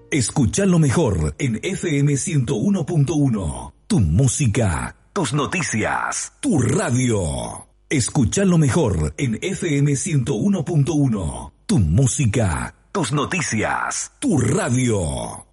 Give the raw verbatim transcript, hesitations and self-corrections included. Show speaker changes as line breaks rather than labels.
Escucha lo mejor en F M ciento uno punto uno. Tu música, tus noticias, tu radio. Escucha lo mejor en F M ciento uno punto uno. Tu música, tus noticias, tu radio.